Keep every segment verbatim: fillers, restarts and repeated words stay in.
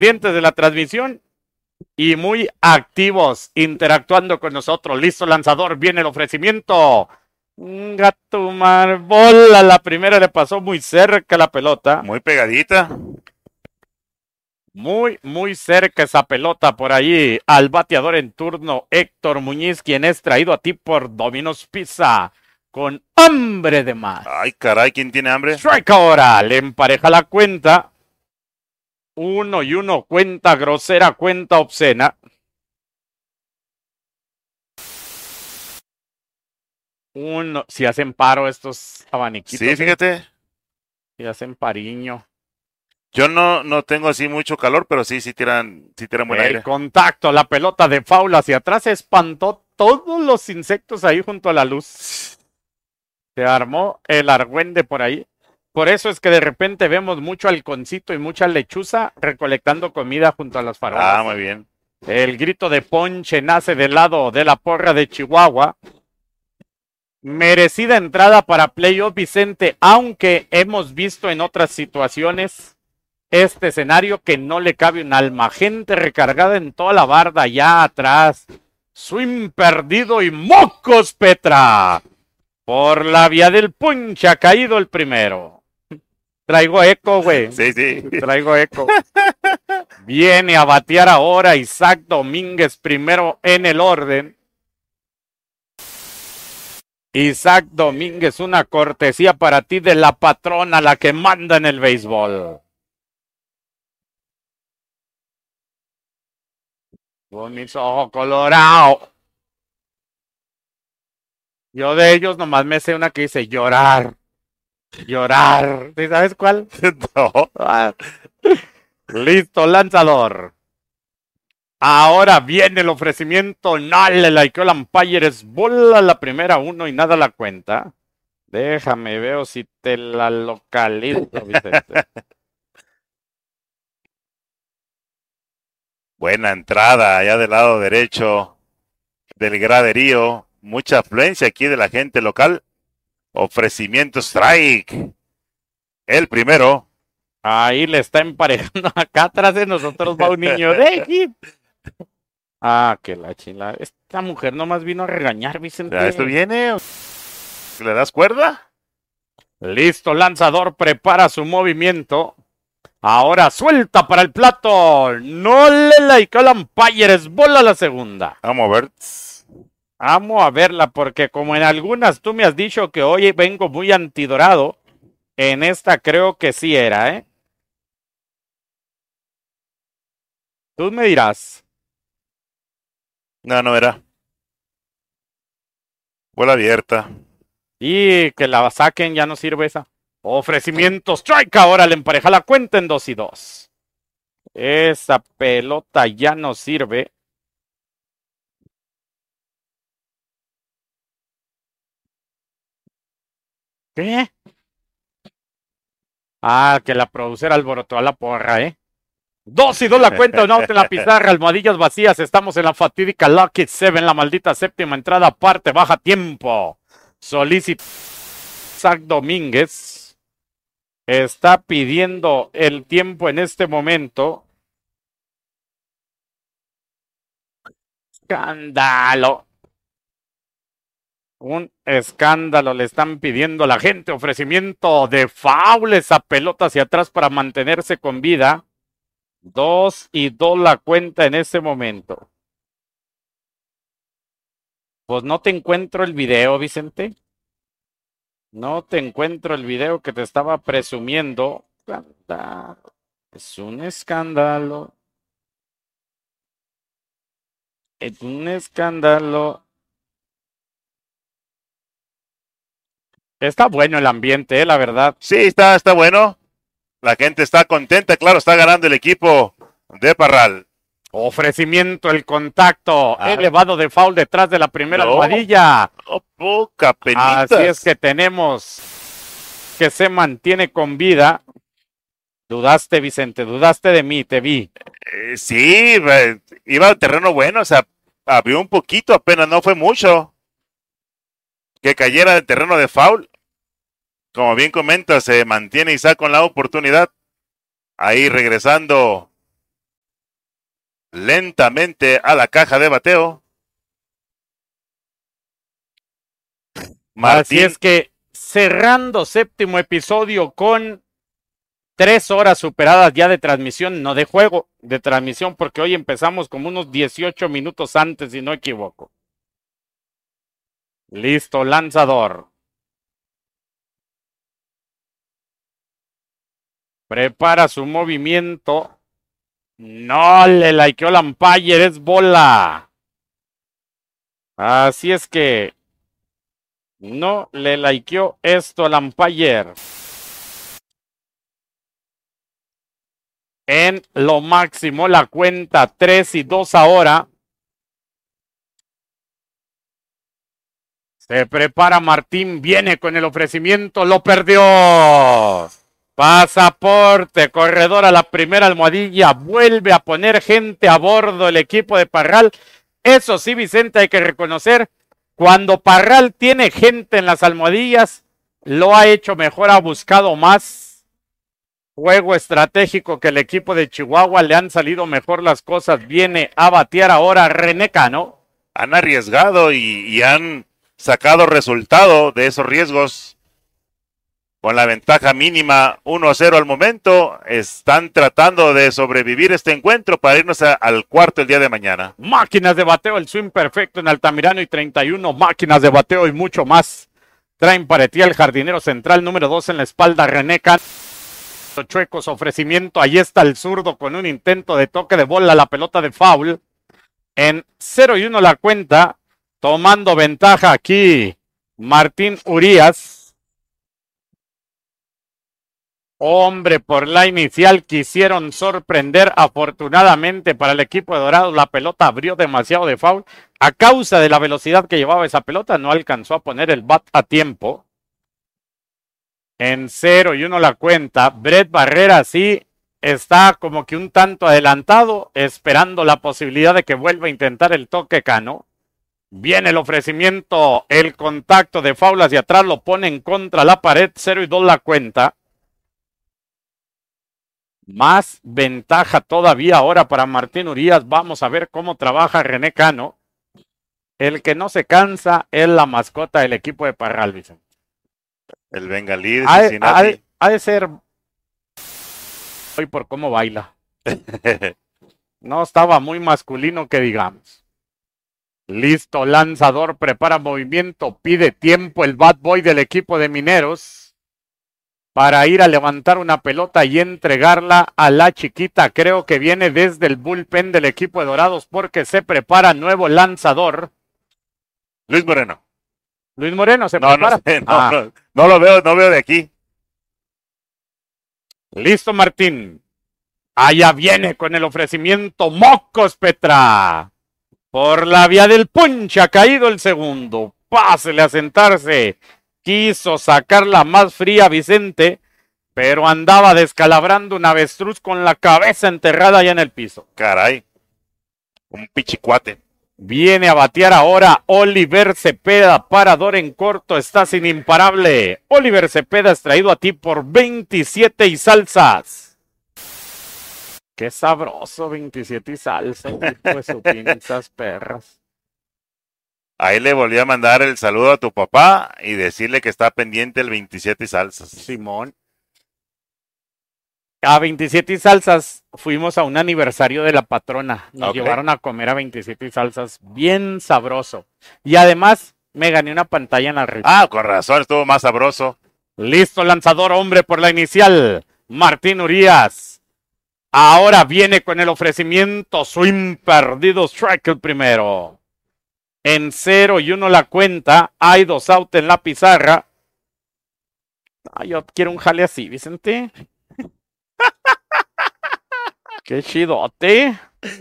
Pendientes de la transmisión y muy activos, interactuando con nosotros. Listo, lanzador, viene el ofrecimiento. Gato bola, la primera le pasó muy cerca la pelota. Muy pegadita. Muy, muy cerca esa pelota por ahí al bateador en turno, Héctor Muñiz, quien es traído a ti por Domino's Pizza, con hambre de más. Ay, caray, ¿quién tiene hambre? Strike ahora, le empareja la cuenta. Uno y uno, cuenta grosera, cuenta obscena. Uno, si hacen paro estos abaniquitos. Sí, fíjate. ¿Eh? Si hacen pariño. Yo no, no tengo así mucho calor, pero sí, sí tiran, sí tiran buen El aire. contacto, la pelota de foul hacia atrás espantó todos los insectos ahí junto a la luz. Se armó el argüende por ahí. Por eso es que de repente vemos mucho halconcito y mucha lechuza recolectando comida junto a las farolas. Ah, muy bien. El grito de ponche nace del lado de la porra de Chihuahua. Merecida entrada para playoff, Vicente, aunque hemos visto en otras situaciones este escenario que no le cabe un alma. Gente recargada en toda la barda allá atrás. Swing perdido y mocos, Petra. Por la vía del punch ha caído el primero. Traigo eco, güey. Sí, sí. Traigo eco. Viene a batear ahora Isaac Domínguez primero en el orden. Isaac Domínguez, una cortesía para ti de la patrona, la que manda en el béisbol. Con mis ojos colorados. Yo de ellos nomás me sé una que dice llorar. Llorar. ¿Sí sabes cuál? No. Ah. Listo, lanzador. Ahora viene el ofrecimiento. No le likeó el umpire. Es bola la primera, uno y nada la cuenta. Déjame, veo si te la localizo, Vicente. Buena entrada allá del lado derecho del graderío. Mucha afluencia aquí de la gente local. Ofrecimiento strike. El primero. Ahí le está emparejando. Acá atrás de nosotros va un niño de hit. Ah, que la chila. Esta mujer nomás vino a regañar, Vicente. ¿A esto viene? ¿Le das cuerda? Listo, lanzador, prepara su movimiento. Ahora suelta para el plato. No le likeó al umpire, es bola la segunda. Vamos a ver. Vamos a verla porque como en algunas tú me has dicho que hoy vengo muy antidorado, en esta creo que sí era, ¿eh? Tú me dirás. No, no era. Bola abierta. Y que la saquen, ya no sirve esa. Ofrecimiento strike, ahora le empareja la cuenta en dos y dos. Esa pelota ya no sirve. ¿Qué? Ah, que la producera alborotó a la porra, ¿eh? Dos y dos la cuenta, un out en la pizarra, almohadillas vacías. Estamos en la fatídica Lucky Seven, la maldita séptima entrada, parte baja tiempo. Solicita Isaac Domínguez. Está pidiendo el tiempo en este momento. Escándalo. Un escándalo le están pidiendo a la gente. Ofrecimiento de foul, esa pelota hacia atrás para mantenerse con vida. Dos y dos la cuenta en ese momento. Pues no te encuentro el video, Vicente. No te encuentro el video que te estaba presumiendo. Es un escándalo. Es un escándalo. Está bueno el ambiente, eh, la verdad. Sí, está, está bueno. La gente está contenta, claro, está ganando el equipo de Parral. Ofrecimiento, el contacto Ah. elevado de foul detrás de la primera No. almohadilla. Oh, poca penita. Así es que tenemos que se mantiene con vida. Dudaste, Vicente, dudaste de mí, te vi. Eh, sí, iba al terreno bueno, o sea, abrió un poquito, apenas no fue mucho. Que cayera del terreno de foul. Como bien comenta, se mantiene Isaac con la oportunidad. Ahí regresando lentamente a la caja de bateo. Martín. Así es que cerrando séptimo episodio con tres horas superadas ya de transmisión, no de juego, de transmisión, porque hoy empezamos como unos dieciocho minutos antes, si no equivoco. Listo, lanzador. Prepara su movimiento. No le likeó el umpire, es bola. Así es que no le likeó esto al umpire. En lo máximo la cuenta tres y dos ahora. Se prepara Martín, viene con el ofrecimiento, lo perdió. Pasaporte, corredor a la primera almohadilla, vuelve a poner gente a bordo el equipo de Parral. Eso sí, Vicente, hay que reconocer, cuando Parral tiene gente en las almohadillas, lo ha hecho mejor, ha buscado más juego estratégico que el equipo de Chihuahua, le han salido mejor las cosas, viene a batear ahora René Cano. Han arriesgado y, y han sacado resultado de esos riesgos. Con la ventaja mínima uno a cero al momento, están tratando de sobrevivir este encuentro para irnos a, al cuarto el día de mañana. Máquinas de bateo, el swing perfecto en Altamirano y treinta y uno, máquinas de bateo y mucho más. Traen para ti el jardinero central número dos en la espalda, René Cano. Chuecos, ofrecimiento, ahí está el zurdo con un intento de toque de bola, la pelota de foul. En cero y uno la cuenta, tomando ventaja aquí Martín Urías. Hombre, por la inicial quisieron sorprender. Afortunadamente para el equipo de Dorados la pelota abrió demasiado de foul. A causa de la velocidad que llevaba esa pelota no alcanzó a poner el bat a tiempo. En cero y uno la cuenta. Brett Barrera sí está como que un tanto adelantado, esperando la posibilidad de que vuelva a intentar el toque Cano. Viene el ofrecimiento, el contacto de foul hacia atrás, lo pone en contra la pared, cero y dos la cuenta. Más ventaja todavía ahora para Martín Urías. Vamos a ver cómo trabaja René Cano. El que no se cansa es la mascota del equipo de Parral, Vicente. El bengalí de Cincinnati. Ha, ha, ha de ser hoy por cómo baila. No estaba muy masculino que digamos. Listo, lanzador, prepara movimiento, pide tiempo el bad boy del equipo de Mineros para ir a levantar una pelota y entregarla a la chiquita. Creo que viene desde el bullpen del equipo de Dorados porque se prepara nuevo lanzador. Luis Moreno. Luis Moreno se no, prepara. No, sé, no, ah. no, no lo veo, no veo de aquí. Listo, Martín. Allá viene con el ofrecimiento Mocos Petra. Por la vía del punch ha caído el segundo. Pásele a sentarse. Quiso sacarla más fría Vicente, pero andaba descalabrando un avestruz con la cabeza enterrada allá en el piso. Caray, un pichicuate. Viene a batear ahora Oliver Cepeda, parador en corto, está sin imparable. Oliver Cepeda es traído a ti por veintisiete y salsas. Qué sabroso, veintisiete y salsas, pues su pinzas perras. Ahí le volví a mandar el saludo a tu papá y decirle que está pendiente el veintisiete y salsas. Simón. A veintisiete y salsas fuimos a un aniversario de la patrona. Nos okay. llevaron a comer a veintisiete y salsas. Bien sabroso. Y además me gané una pantalla en la red. Ah, con razón, estuvo más sabroso. Listo, lanzador, hombre, por la inicial. Martín Urías. Ahora viene con el ofrecimiento. Swing perdido. Strike el primero. En cero y uno la cuenta. Hay dos out en la pizarra. Ay, yo quiero un jale así, Vicente. Qué chidote.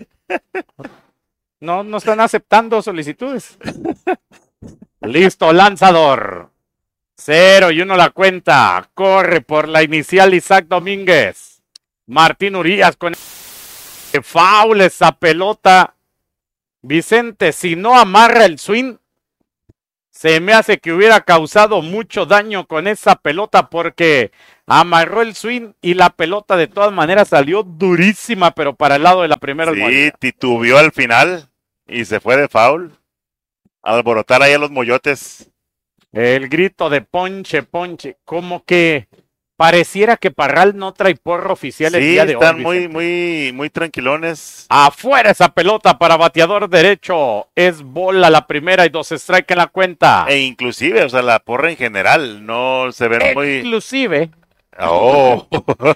No, no están aceptando solicitudes. Listo, lanzador. Cero y uno la cuenta. Corre por la inicial Isaac Domínguez. Martín Urías con el foul esa pelota. Vicente, si no amarra el swing, se me hace que hubiera causado mucho daño con esa pelota porque amarró el swing y la pelota de todas maneras salió durísima, pero para el lado de la primera Sí, almohadilla. titubeó al final y se fue de foul. Alborotar ahí a los moyotes. El grito de ponche, ponche, como que pareciera que Parral no trae porro oficial el Sí, día de hoy. están muy, Vicente. muy, muy tranquilones. Afuera esa pelota para bateador derecho. Es bola la primera y dos strike en la cuenta. E inclusive, o sea, la porra en general no se ven muy... Inclusive, Oh.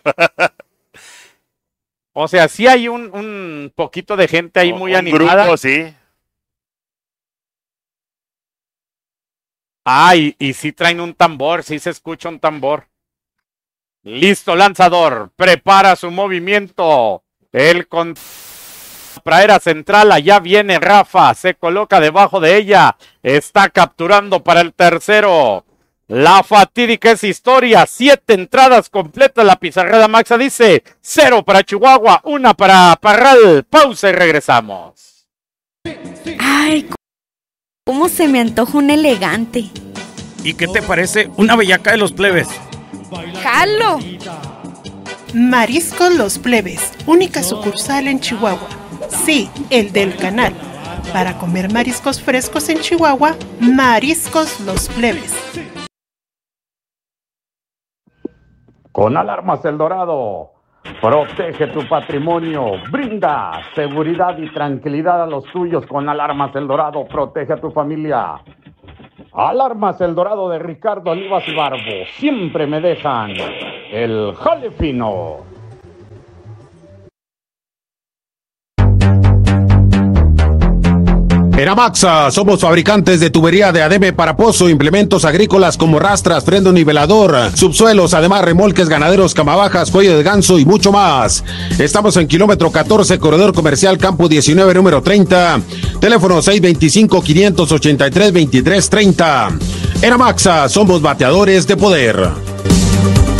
o sea, sí hay un, un poquito de gente ahí muy Un animada. grupo, sí. Ah, y, y sí traen un tambor, sí se escucha un tambor. Listo, lanzador, prepara su movimiento. El con praera central, allá viene Rafa, se coloca debajo de ella, está capturando para el tercero. La fatídica es historia, siete entradas completas, la pizarrada Maxa dice, cero para Chihuahua, una para Parral, pausa y regresamos. Ay, cómo se me antoja un elegante. ¿Y qué te parece una bellaca de los plebes? ¡Jalo! Mariscos Los Plebes, única sucursal en Chihuahua. Sí, el del canal. Para comer mariscos frescos en Chihuahua, Mariscos Los Plebes. Con Alarmas El Dorado, protege tu patrimonio, brinda seguridad y tranquilidad a los tuyos. Con Alarmas El Dorado, protege a tu familia. Alarmas El Dorado de Ricardo Olivas y Barbo, siempre me dejan el jale fino. En Amaxa somos fabricantes de tubería de ademe para pozo, implementos agrícolas como rastras, freno nivelador, subsuelos, además remolques ganaderos, camabajas, cuello de ganso y mucho más. Estamos en kilómetro catorce, corredor comercial Campo diecinueve, número treinta. Teléfono seis veinticinco, quinientos ochenta y tres, veintitrés treinta. En Amaxa somos bateadores de poder.